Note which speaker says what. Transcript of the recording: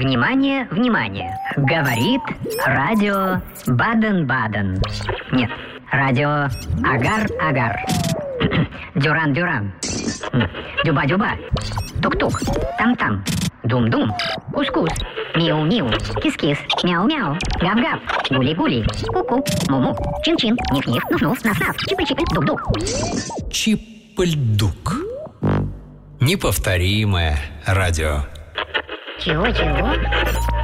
Speaker 1: Внимание, внимание. Говорит радио Баден-Баден. Нет, радио Агар-Агар. Дюран-Дюран. Дюба-Дюба. Тук-тук. Там-там. Дум-дум. Кус-кус. Миу-миу. Кис-кис. Мяу-мяу. Гав-гав. Гули-гули. Ку-ку. Му-му. Чин-чин. Ниф-ниф. Нуф-нуф. Наф-наф. Чипы-чипы. Дук-дук.
Speaker 2: Чип-льдук. Неповторимое радио.
Speaker 1: Чего-чего?